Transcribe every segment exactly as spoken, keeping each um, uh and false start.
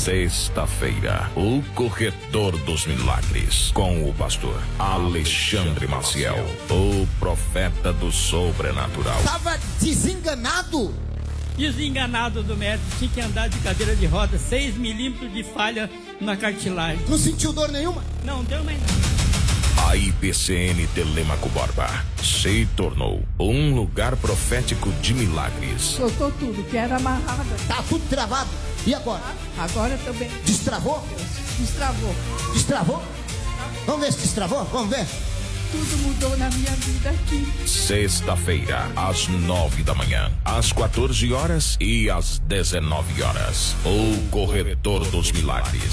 Sexta-feira, o Corretor dos Milagres, com o pastor Alexandre Maciel, o profeta do sobrenatural. Estava desenganado. Desenganado do médico, tinha que andar de cadeira de roda, seis milímetros de falha na cartilagem. Não sentiu dor nenhuma? Não, deu mais nada. A I P C N Telêmaco Borba se tornou um lugar profético de milagres. Soltou tudo, que era amarrada. Tá tudo travado. E agora? Agora também. Destravou? Destravou. Destravou? Vamos ver se destravou? Vamos ver. Tudo mudou na minha vida aqui. Sexta-feira, às nove da manhã, às quatorze horas e às dezenove horas. O Corretor dos Milagres.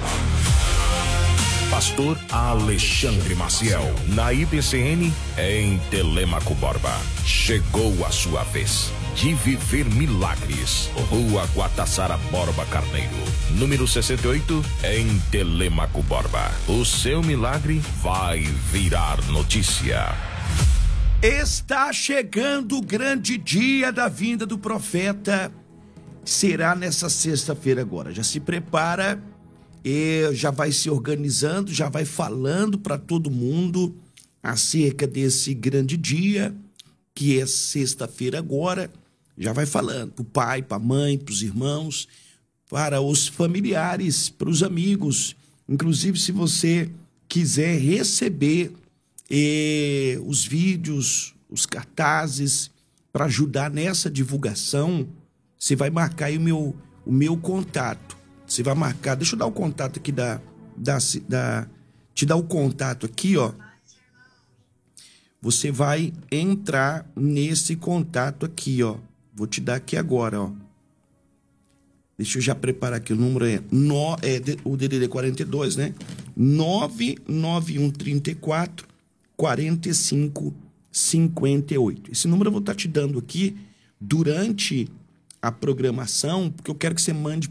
Pastor Alexandre Maciel, na I P C N, em Telêmaco Borba. Chegou a sua vez de viver milagres. Rua Guatassara Borba Carneiro, número sessenta e oito, em Telêmaco Borba. O seu milagre vai virar notícia. Está chegando o grande dia da vinda do profeta. Será nessa sexta-feira agora. Já se prepara. E já vai se organizando, já vai falando para todo mundo acerca desse grande dia, que é sexta-feira agora. Já vai falando para o pai, para a mãe, para os irmãos, para os familiares, para os amigos. Inclusive, se você quiser receber eh, os vídeos, os cartazes, para ajudar nessa divulgação, você vai marcar aí o meu, o meu contato. Você vai marcar, deixa eu dar o contato aqui da, da, da te dar o contato aqui, ó. Você vai entrar nesse contato aqui, ó. Vou te dar aqui agora, ó. Deixa eu já preparar aqui, o número é, no, é o D D D quarenta e dois, né? nove nove um três quatro, quatro cinco cinco oito. Esse número eu vou estar te dando aqui durante a programação, porque eu quero que você mande